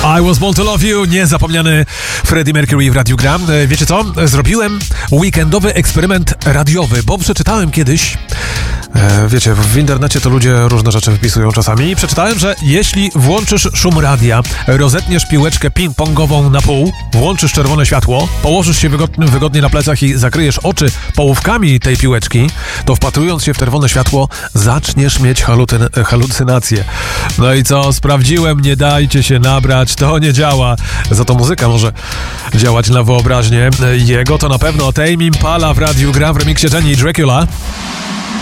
I Was Born to Love You, niezapomniany Freddie Mercury w Radiu Gram. Wiecie co? Zrobiłem weekendowy eksperyment radiowy, bo przeczytałem kiedyś, wiecie, w internecie to ludzie różne rzeczy wypisują czasami, i przeczytałem, że jeśli włączysz szum radia, rozetniesz piłeczkę ping-pongową na pół, włączysz czerwone światło, położysz się wygodnie na plecach i zakryjesz oczy połówkami tej piłeczki, to wpatrując się w czerwone światło, zaczniesz mieć halucynacje. No i co? Sprawdziłem, nie dajcie się nabrać, to nie działa. Za to muzyka może działać na wyobraźnię. Jego to na pewno Tame Impala w Radiu Gram w remiksie Jenny i Dracula.